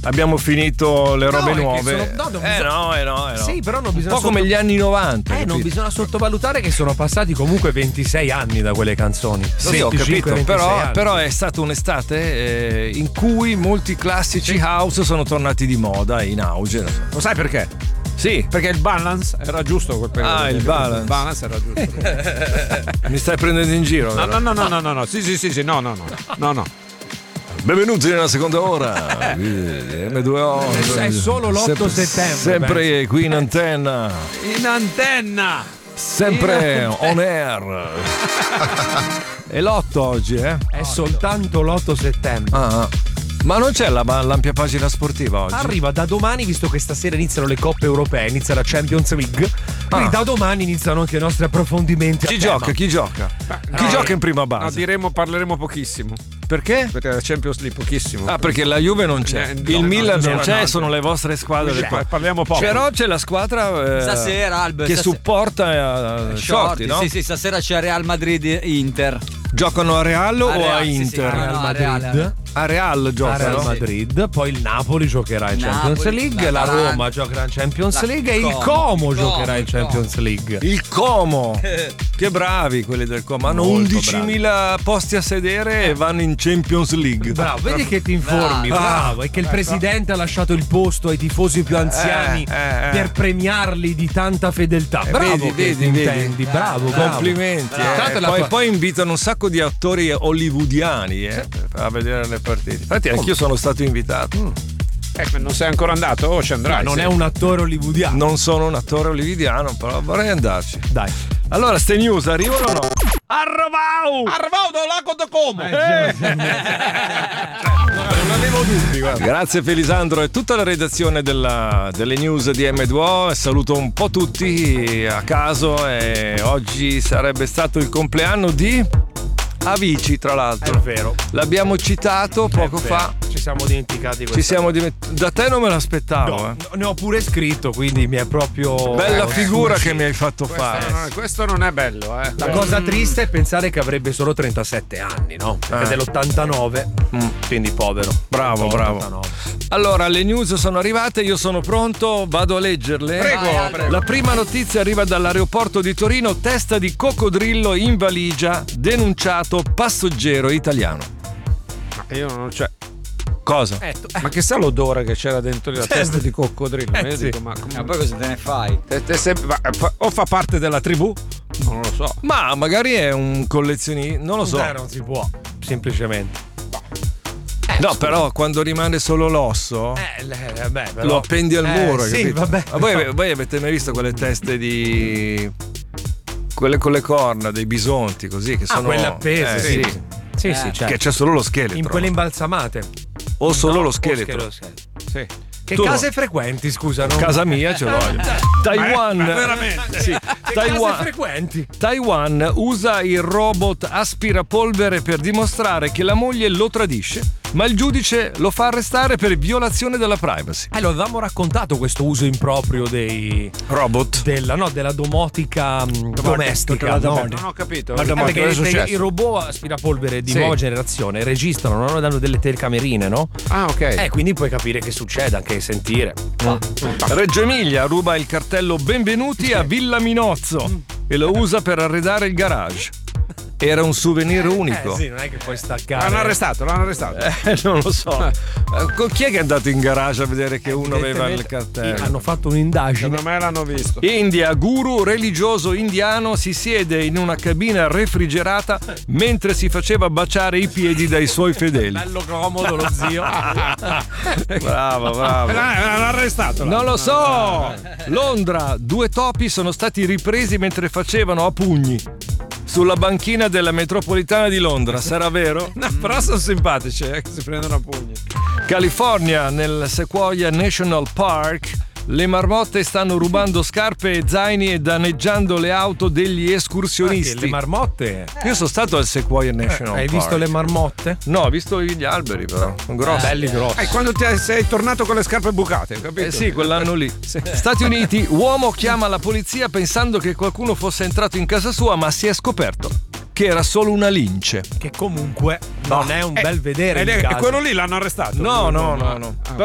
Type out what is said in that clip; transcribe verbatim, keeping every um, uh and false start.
abbiamo finito le robe No, nuove. sono, no, non eh, bisogna... no, eh no, eh no. Sì, però non bisogna un po' come sotto... gli anni novanta. Eh, capito? non bisogna sottovalutare che sono passati comunque ventisei anni da quelle canzoni. Sì, ho capito, però, anni. però è stata un'estate eh, in cui molti classici house sono tornati di moda e in auge. Lo sai perché? Sì. Perché il balance era giusto quel periodo. Ah, il balance. Il balance era giusto. Mi stai prendendo in giro? No, vero? no, no, no, no, no, sì, sì, sì, sì, no, no, no, no, no. Benvenuti nella seconda ora M due O. È solo l'otto sempre, settembre. Sempre penso. qui in antenna. In antenna. Sempre on air. È l'otto oggi, eh? È soltanto l'otto settembre. Ah, ma non c'è la, l'ampia pagina sportiva oggi? Arriva da domani, visto che stasera iniziano le coppe europee, inizia la Champions League. Quindi Ah. da domani iniziano anche i nostri approfondimenti. Chi a gioca? tema. Chi gioca? Chi no, gioca in prima No, base? diremo, parleremo pochissimo. Perché? Perché la Champions League pochissimo. Ah, perché la Juve non c'è, Eh, no, il no, Milan no, non no, c'è, no. sono le vostre squadre. Cioè, qua. parliamo poco. Però c'è la squadra eh, Stasera, Albe, che stasera- supporta eh, Shorty, no? Sì, sì, stasera c'è Real Madrid-Inter. Giocano a Real o A Real, a sì, sì, Inter? no, no, Real a Madrid. Real. A Real A giocano. Real sì. Madrid, poi il Napoli giocherà in Napoli, Champions League, la l'Atalanta. Roma giocherà in Champions La League e il Como, Como il giocherà Como, in il Champions League. Il Como, che bravi quelli del Como, hanno Molto undicimila posti a sedere e vanno in Champions League. Bravo, vedi che ti informi, Bravo. bravo. E che il presidente ha lasciato il posto ai tifosi più anziani Eh, eh, eh. per premiarli di tanta fedeltà. Eh, Bravo, vedi, che vedi, ti vedi. intendi, bravo, bravo. Complimenti. Bravo. eh. Tanto la Poi, tua- poi invitano un sacco di attori hollywoodiani eh, a vedere le partite. Infatti anch'io sono stato invitato. Eh, ma non sei ancora andato? O ci andrai? Ma non sì. è un attore hollywoodiano. Non sono un attore hollywoodiano, però vorrei andarci. Dai. Allora, ste news arrivano o no? Arrabau! Arrabau da lago da Como! Non avevo dubbi, guarda. Grazie Felisandro e tutta la redazione della- delle news di M due O. E saluto un po' tutti a caso. E oggi sarebbe stato il compleanno di Avicii, tra l'altro. È vero. L'abbiamo citato poco È vero. fa. Ci siamo dimenticati questo. Ci siamo diment- Da te non me l'aspettavo. No, eh. no, ne ho pure scritto, quindi mi è proprio. Bella eh, figura sfuggito. che mi hai fatto Questo fare. non, è, questo non è bello, eh. La cosa triste è pensare che avrebbe solo trentasette anni, no? Perché Eh. è dell'ottantanove, Mm. quindi povero. Bravo, bravo. ottantanove. Allora, le news sono arrivate, io sono pronto, vado a leggerle. Prego, Vai, Aldo. prego. La prima notizia arriva dall'aeroporto di Torino, testa di coccodrillo in valigia, denunciato passeggero italiano. Ma io non c'è. Cosa? Eh, tu- Ma che sa l'odore che c'era dentro la testa di coccodrillo? Eh, Io sì. dico, ma come- Ma poi cosa te ne fai? te- te sei- ma- fa- o fa parte della tribù? Non lo so. Ma magari è un collezionista, non lo so. Eh, non si può, semplicemente. No, però quando rimane solo l'osso, Eh, le- vabbè, però. lo appendi al Eh, muro, sì, capito? vabbè. Ma voi, voi avete mai visto quelle teste di... quelle con le corna, dei bisonti, così, che Ah, sono... quelle appese, eh, sì. sì. Sì, Eh. sì, certo. Che c'è solo lo scheletro. In quelle imbalsamate. O solo No, lo o scheletro. schelo- scheletro. Sì. Che Tu case no. frequenti, scusa? Non... Casa mia ce l'ho. Taiwan. Ma veramente? Sì. Che Taiwan. case frequenti? Taiwan usa il robot aspirapolvere per dimostrare che la moglie lo tradisce, ma il giudice lo fa arrestare per violazione della privacy. Eh, lo avevamo raccontato questo uso improprio dei. Robot. Della, no, della domotica mh, domestica. no? Non ho capito. Eh, Ma perché cosa è i- successo? i robot aspirapolvere di Sì. nuova generazione registrano, non danno delle telecamerine, no? Ah, ok. Eh, quindi puoi capire che succede, anche sentire. Reggio Emilia ruba il cartello Benvenuti a Villa Minozzo e lo usa per arredare il garage. Era un souvenir unico. Eh sì, non è che puoi staccare. L'hanno arrestato, l'hanno arrestato. Eh, non lo so. Eh, con chi è che è andato in garage a vedere che uno aveva il Evidentemente cartello? Hanno fatto un'indagine. Secondo me l'hanno visto. India, guru religioso indiano si siede in una cabina refrigerata mentre si faceva baciare i piedi dai suoi fedeli. Bello comodo lo zio. Bravo, bravo. L'hanno arrestato. là. Non lo so! Londra, due topi sono stati ripresi mentre facevano a pugni sulla banchina della metropolitana di Londra. Sarà vero? No, però sono simpatici, eh, che si prendono a pugni. California, nel Sequoia National Park, le marmotte stanno rubando scarpe e zaini e danneggiando le auto degli Anche escursionisti. le marmotte. Io sono stato al Sequoia National Hai Park. visto le marmotte? No, ho visto gli alberi però, sono grossi. Belli grossi. Eh, quando ti sei tornato con le scarpe bucate, capito? Eh sì, quell'anno lì. Stati Uniti, uomo chiama la polizia pensando che qualcuno fosse entrato in casa sua, ma si è scoperto che era solo una lince. Che comunque non è un bel vedere. Ed in è, casa. e quello lì l'hanno arrestato. No, no, no, no. Ah.